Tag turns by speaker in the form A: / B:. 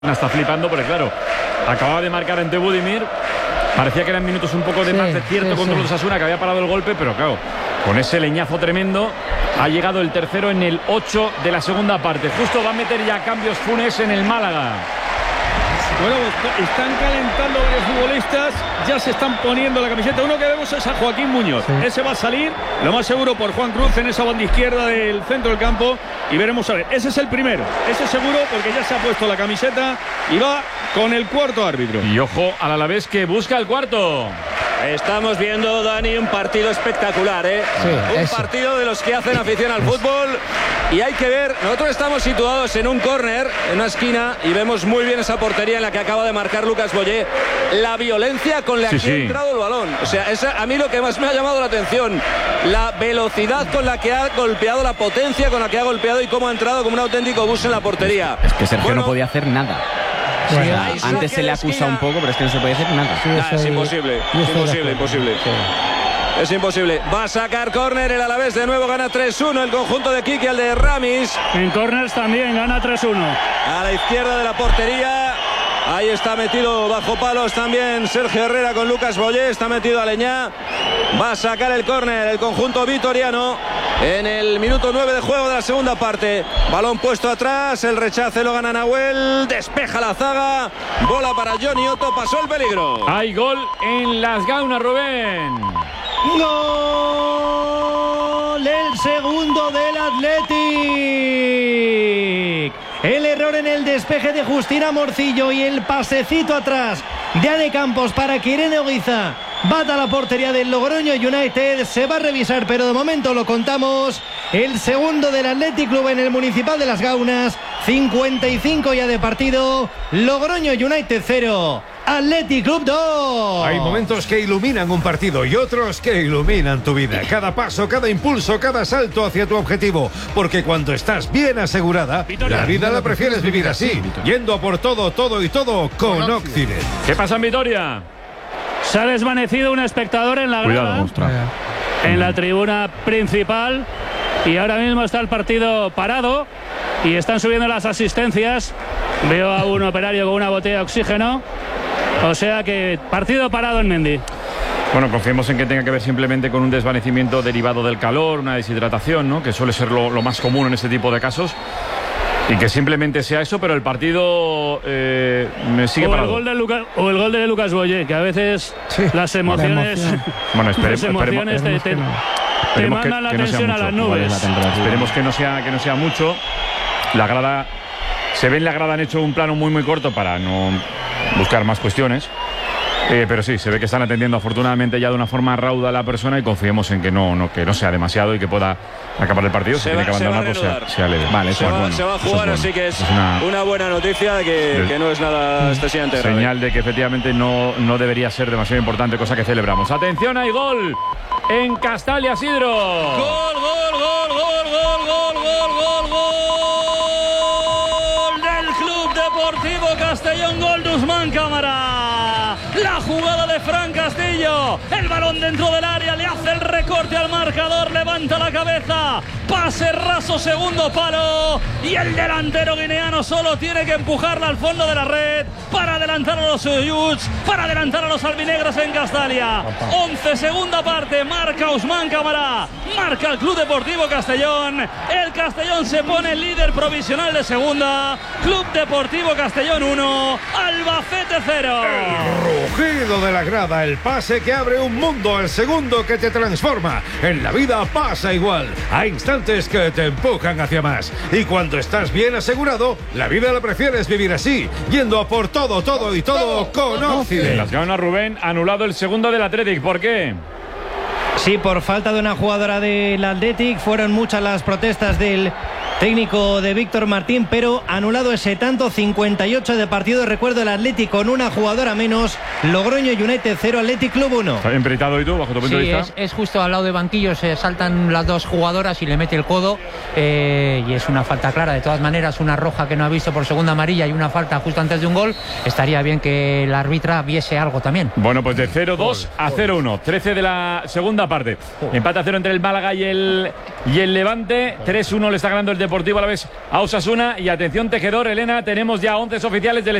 A: Está flipando porque, claro, acababa de marcar ante Budimir. Parecía que eran minutos un poco de más de cierto control de Osasuna, que había parado el golpe, pero claro, con ese leñazo tremendo ha llegado el tercero en el 8 de la segunda parte. Justo va a meter ya cambios Funes en el Málaga.
B: Bueno, están calentando varios futbolistas, ya se están poniendo la camiseta. Uno que vemos es a Joaquín Muñoz. Sí. Ese va a salir, lo más seguro, por Juan Cruz en esa banda izquierda del centro del campo. Y veremos a ver. Ese es el primero. Ese seguro porque ya se ha puesto la camiseta y va con el cuarto árbitro.
A: Y ojo al Alavés que busca el cuarto.
C: Estamos viendo, Dani, un partido espectacular, ¿eh? Sí, un partido de los que hacen afición al fútbol. Y hay que ver, nosotros estamos situados en un córner, en una esquina, y vemos muy bien esa portería en la que acaba de marcar Lucas Boyé. La violencia con la que ha entrado el balón. O sea, a mí lo que más me ha llamado la atención, la velocidad con la que ha golpeado, la potencia con la que ha golpeado y cómo ha entrado como un auténtico bus en la portería.
D: Es que Sergio no podía hacer nada. Bueno, antes se le acusa un poco, pero es que no se puede hacer nada.
C: Sí, es imposible. Imposible. Sí. Es imposible. Va a sacar córner el Alavés. De nuevo gana 3-1 el conjunto de Quique, el de Ramis.
B: En córners también gana 3-1.
C: A la izquierda de la portería. Ahí está metido bajo palos también Sergio Herrera con Lucas Boyé. Está metido Aleñá. Va a sacar el córner el conjunto vitoriano en el minuto 9 de juego de la segunda parte. Balón puesto atrás. El rechace lo gana Nahuel. Despeja la zaga. Bola para Johnny Otto. Pasó el peligro.
A: Hay gol en Las Gaunas, Rubén.
E: ¡Gol! El segundo del Athletic. El error en el despeje de Justina Morcillo y el pasecito atrás de Ane Campos para que Irene Oguiza bata la portería del Logroño United. Se va a revisar, pero de momento lo contamos. El segundo del Athletic Club en el Municipal de Las Gaunas. 55 ya de partido. Logroño United 0. Athletic Club 2.
F: Hay momentos que iluminan un partido y otros que iluminan tu vida. Cada paso, cada impulso, cada salto hacia tu objetivo. Porque cuando estás bien asegurada, la vida la prefieres vivir así. Yendo a por todo, todo y todo con Occident.
A: ¿Qué pasa en Vitoria?
B: Se ha desvanecido un espectador en la grada, en la tribuna principal, y ahora mismo está el partido parado y están subiendo las asistencias. Veo a un operario con una botella de oxígeno. O sea que partido parado en Mendy.
A: Bueno, confiemos en que tenga que ver simplemente con un desvanecimiento derivado del calor, una deshidratación, ¿no? Que suele ser lo más común en este tipo de casos. Y que simplemente sea eso, pero el partido me sigue parado.
B: O el gol de Lucas Boyé, que a veces las emociones...
A: Bueno,
B: esperemos te mandan la tensión a las nubes.
A: Esperemos que no sea mucho. La grada... Se ve en la grada, han hecho un plano muy corto para no buscar más cuestiones. Pero sí, se ve que están atendiendo afortunadamente ya de una forma rauda a la persona y confiemos en que no sea demasiado y que pueda acabar el partido. Si tiene que abandonar, pues sea leve.
C: Vale, se va a jugar, así que es una buena noticia de que no es nada excesivamente grave.
A: Señal de que efectivamente no debería ser demasiado importante, cosa que celebramos. Atención, hay gol en Castalia, Sidro.
C: Gol del Club Deportivo Castellón, gol de Usman Cámara. La jugada de Fran Castillo, el balón dentro del área, le hace el recorte al marcador, levanta la cabeza, pase raso, segundo palo, y el delantero guineano solo tiene que empujarla al fondo de la red para adelantar a los Suyuts, para adelantar a los albinegros en Castalia. 11, segunda parte, marca Usman Cámara, marca el Club Deportivo Castellón. El Castellón se pone líder provisional de segunda. Club Deportivo Castellón 1, Albacete 0.
F: Rugido de la grada, el pase que abre un mundo, el segundo que te transforma. En la vida pasa igual, hay instantes que te empujan hacia más. Y cuando estás bien asegurado, la vida la prefieres vivir así, yendo a por todo, todo y todo con Occident.
A: Las Gaunas, Rubén, anulado el segundo del Athletic. ¿Por qué?
E: Sí, por falta de una jugadora del Athletic. Fueron muchas las protestas del técnico de Víctor Martín, pero anulado ese tanto. 58 de partido. Recuerdo, el Athletic con una jugadora menos. Logroño United 0, Athletic Club 1.
A: ¿Está bien pitado y tú, bajo tu punto de vista?
G: Sí, es justo al lado de banquillo. Se saltan las dos jugadoras y le mete el codo. Y es una falta clara. De todas maneras, una roja que no ha visto por segunda amarilla y una falta justo antes de un gol. Estaría bien que la árbitra viese algo también.
A: Bueno, pues de 0-2 a 0-1. 13 de la segunda parte. Empate a 0 entre el Málaga y el Levante. 3-1 le está ganando el Deportivo Deportivo Alavés a Osasuna. Y atención, Tejedor, Elena, tenemos ya 11 oficiales del